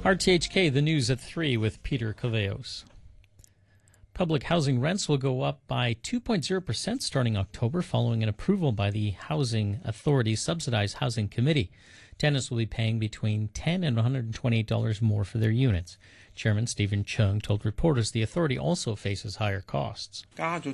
RTHK, the news at 3 with Peter Caveos. Public housing rents will go up by 2.0% starting October following an approval by the Housing Authority's Subsidized Housing Committee. Tenants will be paying between $10 and $128 more for their units. Chairman Stephen Chung told reporters the authority also faces higher costs. Following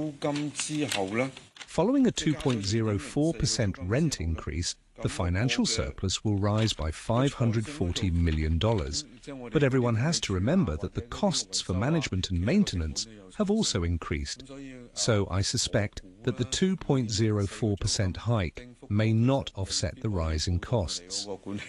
a 2.04% rent increase, the financial surplus will rise by $540 million. But everyone has to remember that the costs for management and maintenance have also increased. So I suspect that the 2.04% hike may not offset the rise in costs.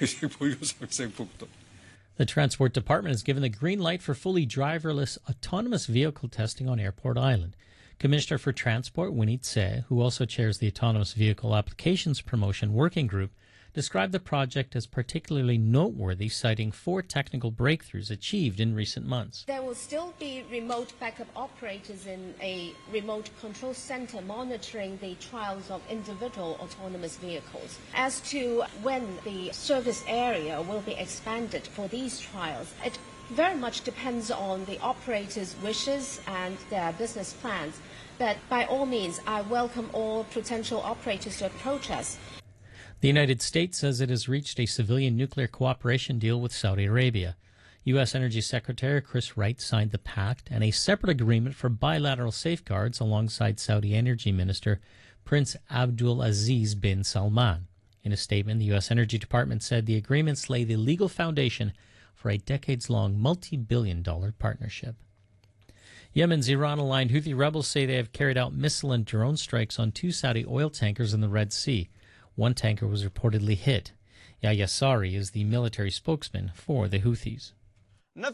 The Transport Department has given the green light for fully driverless autonomous vehicle testing on Airport Island. Commissioner for Transport Winnie Tse, who also chairs the Autonomous Vehicle Applications Promotion Working Group, described the project as particularly noteworthy, citing 4 technical breakthroughs achieved in recent months. There will still be remote backup operators in a remote control center monitoring the trials of individual autonomous vehicles. As to when the service area will be expanded for these trials, it very much depends on the operators' wishes and their business plans. But by all means, I welcome all potential operators to approach us. The United States says it has reached a civilian nuclear cooperation deal with Saudi Arabia. U.S. Energy Secretary Chris Wright signed the pact and a separate agreement for bilateral safeguards alongside Saudi Energy Minister Prince Abdul Aziz bin Salman. In a statement, the U.S. Energy Department said the agreements lay the legal foundation for a decades-long multi-billion-dollar partnership. Yemen's Iran-aligned Houthi rebels say they have carried out missile and drone strikes on 2 Saudi oil tankers in the Red Sea. One tanker was reportedly hit. Yahya Sari is the military spokesman for the Houthis. The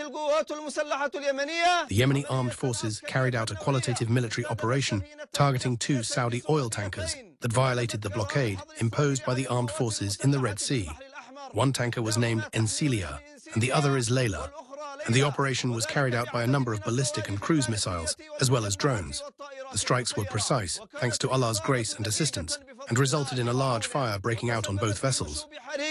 Yemeni armed forces carried out a qualitative military operation targeting 2 Saudi oil tankers that violated the blockade imposed by the armed forces in the Red Sea. One tanker was named Ensilia, and the other is Layla, and the operation was carried out by a number of ballistic and cruise missiles, as well as drones. The strikes were precise, thanks to Allah's grace and assistance, and resulted in a large fire breaking out on both vessels.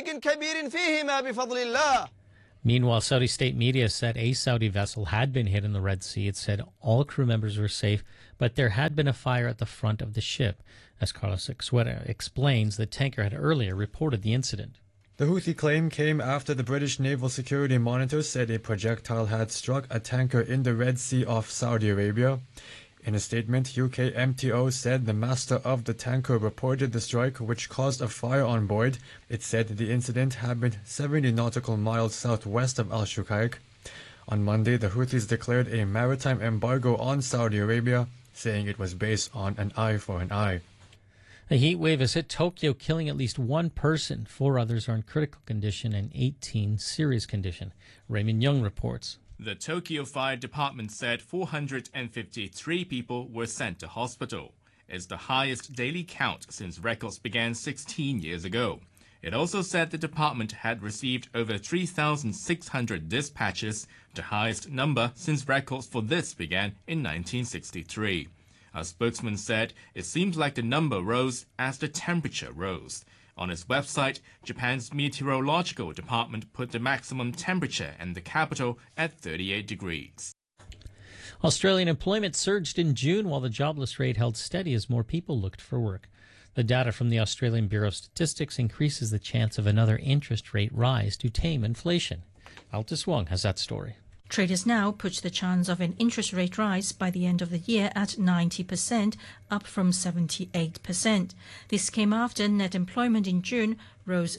Meanwhile, Saudi state media said a Saudi vessel had been hit in the Red Sea. It said all crew members were safe, but there had been a fire at the front of the ship. As Carlos Exueta explains, the tanker had earlier reported the incident. The Houthi claim came after the British Naval Security Monitor said a projectile had struck a tanker in the Red Sea off Saudi Arabia. In a statement, UK MTO said the master of the tanker reported the strike, which caused a fire on board. It said the incident happened 70 nautical miles southwest of Al-Shuqaiq. On Monday, the Houthis declared a maritime embargo on Saudi Arabia, saying it was based on an eye for an eye. A heat wave has hit Tokyo, killing at least 1 person. 4 others are in critical condition and 18 serious condition. Raymond Young reports. The Tokyo Fire Department said 453 people were sent to hospital. It's the highest daily count since records began 16 years ago. It also said the department had received over 3,600 dispatches, the highest number since records for this began in 1963. A spokesman said it seemed like the number rose as the temperature rose. On its website, Japan's meteorological department put the maximum temperature in the capital at 38 degrees. Australian employment surged in June while the jobless rate held steady as more people looked for work. The data from the Australian Bureau of Statistics increases the chance of another interest rate rise to tame inflation. Altus Wong has that story. Traders now put the chance of an interest rate rise by the end of the year at 90%, up from 78%. This came after net employment in June rose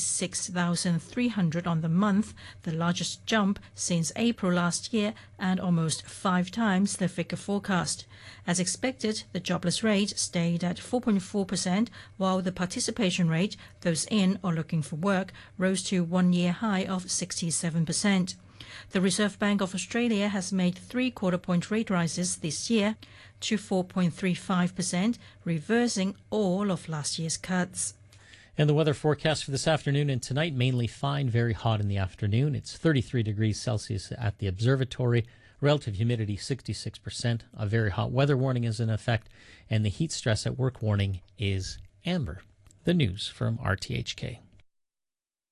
76,300 on the month, the largest jump since April last year and almost 5 times the figure forecast. As expected, the jobless rate stayed at 4.4%, while the participation rate, those in or looking for work, rose to one-year high of 67%. The Reserve Bank of Australia has made 3 quarter-point rate rises this year to 4.35%, reversing all of last year's cuts. And the weather forecast for this afternoon and tonight, mainly fine, very hot in the afternoon. It's 33 degrees Celsius at the observatory, relative humidity 66%. A very hot weather warning is in effect, and the heat stress at work warning is amber. The news from RTHK.